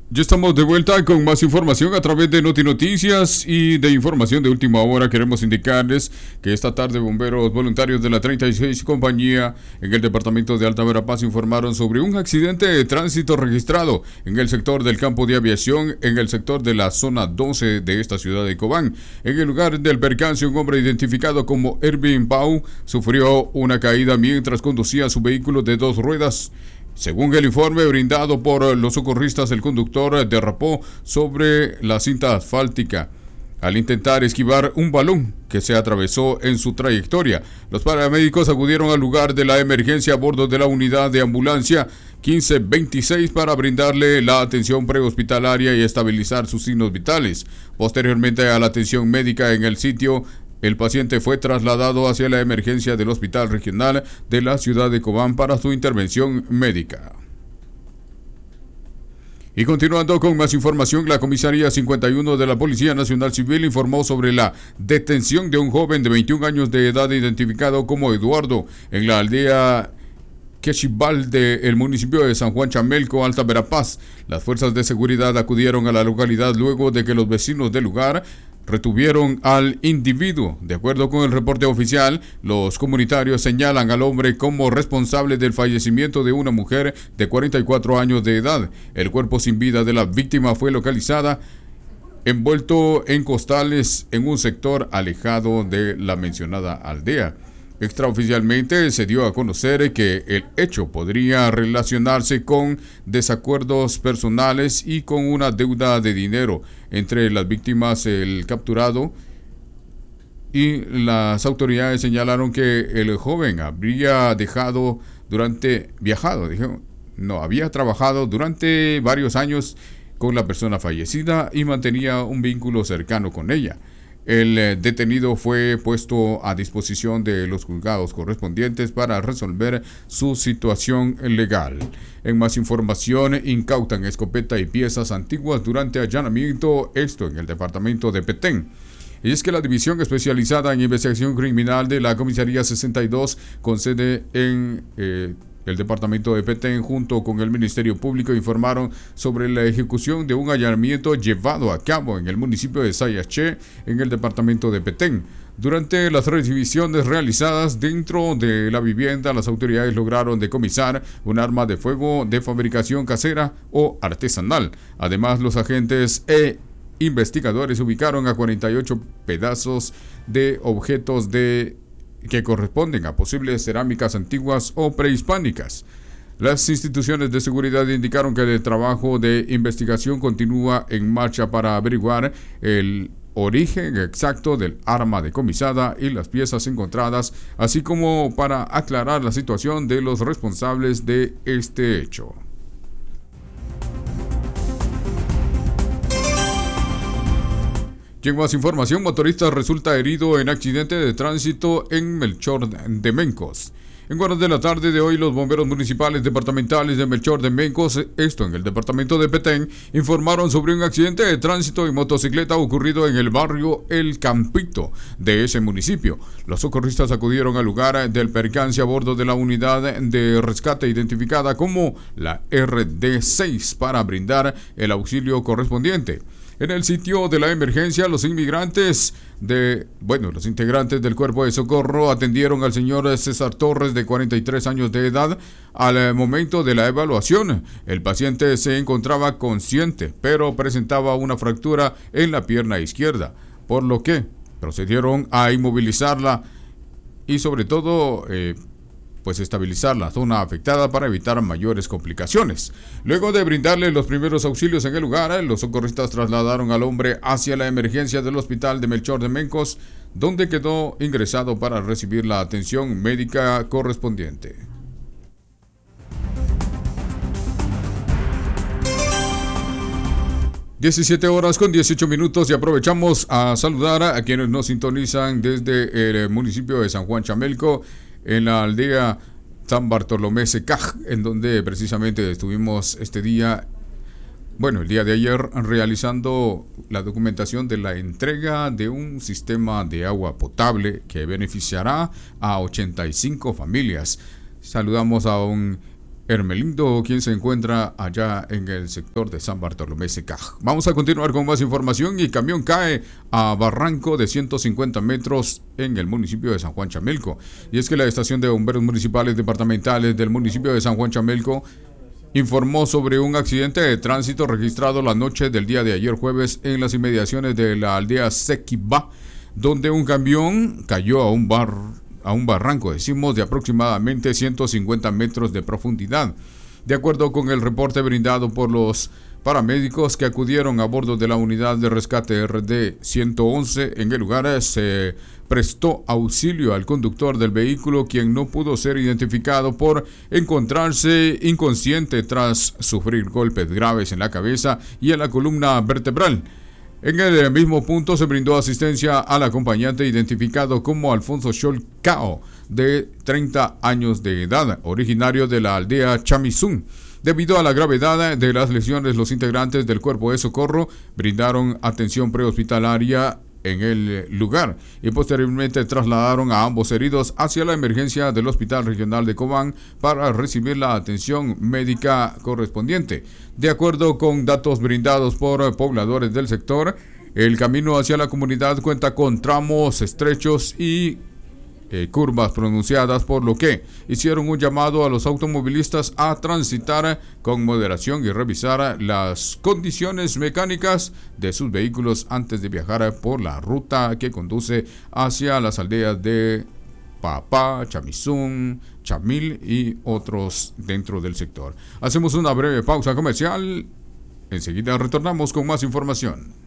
Ya estamos de vuelta con más información a través de Noti Noticias y de información de última hora. Queremos indicarles que esta tarde bomberos voluntarios de la 36 compañía en el departamento de Alta Verapaz informaron sobre un accidente de tránsito registrado en el sector del campo de aviación, en el sector de la zona 12 de esta ciudad de Cobán. En el lugar del percance, un hombre identificado como Ervin Pau sufrió una caída mientras conducía su vehículo de dos ruedas. Según el informe brindado por los socorristas, el conductor derrapó sobre la cinta asfáltica al intentar esquivar un balón que se atravesó en su trayectoria. Los paramédicos acudieron al lugar de la emergencia a bordo de la unidad de ambulancia 1526 para brindarle la atención prehospitalaria y estabilizar sus signos vitales. Posteriormente a la atención médica en el sitio, el paciente fue trasladado hacia la emergencia del Hospital Regional de la ciudad de Cobán para su intervención médica. Y continuando con más información, la Comisaría 51 de la Policía Nacional Civil informó sobre la detención de un joven de 21 años de edad identificado como Eduardo en la aldea Quechibal del municipio de San Juan Chamelco, Alta Verapaz. Las fuerzas de seguridad acudieron a la localidad luego de que los vecinos del lugar retuvieron al individuo. De acuerdo con el reporte oficial, los comunitarios señalan al hombre como responsable del fallecimiento de una mujer de 44 años de edad. El cuerpo sin vida de la víctima fue localizada envuelto en costales en un sector alejado de la mencionada aldea. Extraoficialmente se dio a conocer que el hecho podría relacionarse con desacuerdos personales y con una deuda de dinero entre las víctimas. El capturado y las autoridades señalaron que el joven había había trabajado durante varios años con la persona fallecida y mantenía un vínculo cercano con ella. El detenido fue puesto a disposición de los juzgados correspondientes para resolver su situación legal. En más información, incautan escopeta y piezas antiguas durante allanamiento, esto en el departamento de Petén. Y es que la División Especializada en Investigación Criminal de la Comisaría 62, con sede en el departamento de Petén, junto con el Ministerio Público, informaron sobre la ejecución de un allanamiento llevado a cabo en el municipio de Sayaché, en el departamento de Petén. Durante las revisiones realizadas dentro de la vivienda, las autoridades lograron decomisar un arma de fuego de fabricación casera o artesanal. Además, los agentes investigadores ubicaron a 48 pedazos de objetos que corresponden a posibles cerámicas antiguas o prehispánicas. Las instituciones de seguridad indicaron que el trabajo de investigación continúa en marcha para averiguar el origen exacto del arma decomisada y las piezas encontradas, así como para aclarar la situación de los responsables de este hecho. Y en más información, motorista resulta herido en accidente de tránsito en Melchor de Mencos. En horas de la tarde de hoy, los bomberos municipales departamentales de Melchor de Mencos, esto en el departamento de Petén, informaron sobre un accidente de tránsito en motocicleta ocurrido en el barrio El Campito de ese municipio. Los socorristas acudieron al lugar del percance a bordo de la unidad de rescate identificada como la RD6 para brindar el auxilio correspondiente. En el sitio de la emergencia, los integrantes del cuerpo de socorro atendieron al señor César Torres, de 43 años de edad. Al momento de la evaluación, el paciente se encontraba consciente, pero presentaba una fractura en la pierna izquierda, por lo que procedieron a inmovilizarla y sobre todo estabilizar la zona afectada para evitar mayores complicaciones. Luego de brindarle los primeros auxilios en el lugar, los socorristas trasladaron al hombre hacia la emergencia del hospital de Melchor de Mencos, donde quedó ingresado para recibir la atención médica correspondiente. (17:18) y aprovechamos a saludar a quienes nos sintonizan desde el municipio de San Juan Chamelco, en la aldea San Bartolomé Secaj, en donde precisamente estuvimos el día de ayer, realizando la documentación de la entrega de un sistema de agua potable que beneficiará a 85 familias. Saludamos a un Hermelindo, quien se encuentra allá en el sector de San Bartolomé Secaj. Vamos a continuar con más información y camión cae a barranco de 150 metros en el municipio de San Juan Chamelco. Y es que la estación de bomberos municipales departamentales del municipio de San Juan Chamelco informó sobre un accidente de tránsito registrado la noche del día de ayer jueves en las inmediaciones de la aldea Sequibá, donde un camión cayó a un barranco, de aproximadamente 150 metros de profundidad. De acuerdo con el reporte brindado por los paramédicos que acudieron a bordo de la unidad de rescate RD 111, en el lugar se prestó auxilio al conductor del vehículo, quien no pudo ser identificado por encontrarse inconsciente tras sufrir golpes graves en la cabeza y en la columna vertebral. En el mismo punto se brindó asistencia al acompañante identificado como Alfonso Cholcao, de 30 años de edad, originario de la aldea Chamizún. Debido a la gravedad de las lesiones, los integrantes del cuerpo de socorro brindaron atención prehospitalaria en el lugar y posteriormente trasladaron a ambos heridos hacia la emergencia del Hospital Regional de Cobán para recibir la atención médica correspondiente. De acuerdo con datos brindados por pobladores del sector, el camino hacia la comunidad cuenta con tramos estrechos y curvas pronunciadas, por lo que hicieron un llamado a los automovilistas a transitar con moderación y revisar las condiciones mecánicas de sus vehículos antes de viajar por la ruta que conduce hacia las aldeas de Papá, Chamizún, Chamil y otros dentro del sector. Hacemos una breve pausa comercial. Enseguida retornamos con más información.